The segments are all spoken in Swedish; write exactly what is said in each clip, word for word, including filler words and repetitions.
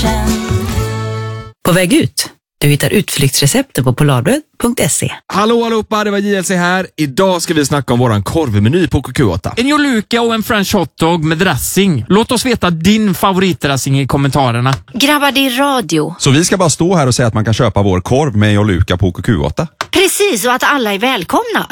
På väg ut. Du hittar utflyktsrecepter på polarbröd punkt se. Hallå allihopa, det var J L C här. Idag ska vi snacka om våran korvmeny på K Q åtta. En joluka och en french hotdog med dressing. Låt oss veta din favoritdressing i kommentarerna. Grabbar, det är radio. Så vi ska bara stå här och säga att man kan köpa vår korv med joluka på K Q åtta? Precis, och att alla är välkomna.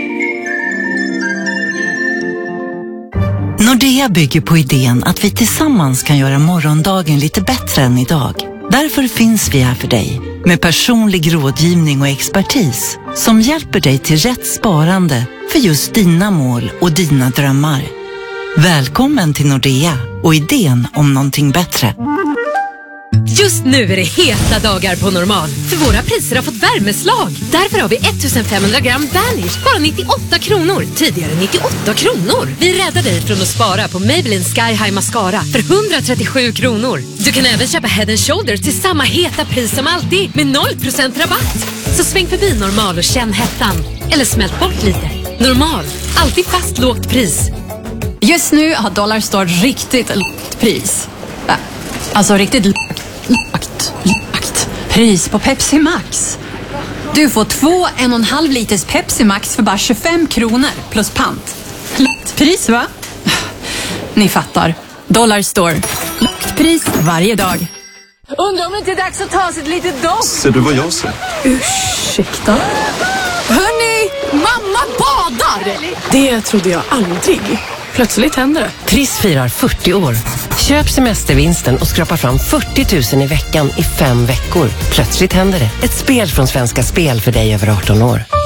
Nordea bygger på idén att vi tillsammans kan göra morgondagen lite bättre än idag. Därför finns vi här för dig med personlig rådgivning och expertis som hjälper dig till rätt sparande för just dina mål och dina drömmar. Välkommen till Nordea och idén om någonting bättre. Just nu är det heta dagar på Normal, för våra priser har fått värmeslag. Därför har vi femtonhundra gram Vanish, bara nittioåtta kronor. Tidigare nittioåtta kronor. Vi räddar dig från att spara på Maybelline Sky High Mascara för hundratrettiosju kronor. Du kan även köpa Head and Shoulders till samma heta pris som alltid med noll procent rabatt. Så sväng förbi Normal och känn hettan. Eller smält bort lite. Normal, alltid fast lågt pris. Just nu har Dollarstore riktigt lågt pris. Alltså riktigt lågt. Lagt, lagt. Pris på Pepsi Max. Du får två en och en halv liters Pepsi Max för bara tjugofem kronor plus pant. Lagt pris, va? Ni fattar. Dollar Store. Lagt pris varje dag. Undrar om det inte är dags att ta sig ett litet dopp. Ser du vad jag ser? Ursäkta? Hörni, mamma badar! Det trodde jag aldrig. Plötsligt händer det. Triss firar fyrtio år. Köp semestervinsten och skrapa fram fyrtio tusen i veckan i fem veckor. Plötsligt händer det. Ett spel från Svenska Spel för dig över arton år.